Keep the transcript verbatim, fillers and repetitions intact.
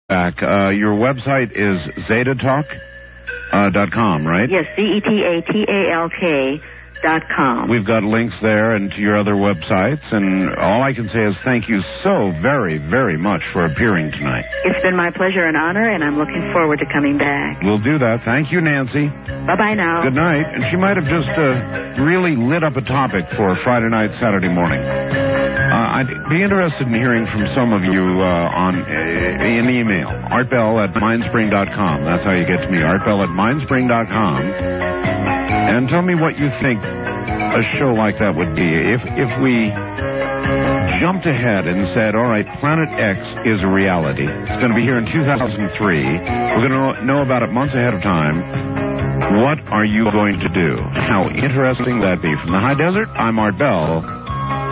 back. Uh, your website is zetatalk dot com, uh, right? Yes, Z E T A T A L K dot com. We've got links there and to your other websites, and all I can say is thank you so very, very much for appearing tonight. It's been my pleasure and honor, and I'm looking forward to coming back. We'll do that. Thank you, Nancy. Bye-bye now. Good night. And she might have just uh, really lit up a topic for Friday night, Saturday morning. Uh, I'd be interested in hearing from some of you uh, on uh, in email. artbell at mindspring dot com. That's how you get to me. artbell at mindspring dot com. And tell me what you think a show like that would be. If if we jumped ahead and said, all right, Planet X is a reality. It's going to be here in two thousand three. We're going to know about it months ahead of time. What are you going to do? How interesting would that be? From the high desert, I'm Art Bell.